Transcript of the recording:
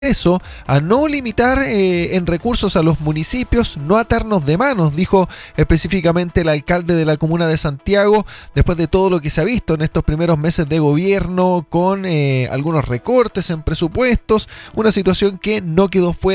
eso, a no limitar en recursos a los municipios, no atarnos de manos, dijo específicamente el alcalde de la comuna de Santiago, después de todo lo que se ha visto en estos primeros meses de gobierno, con algunos recortes en presupuestos, una situación que no quedó fuera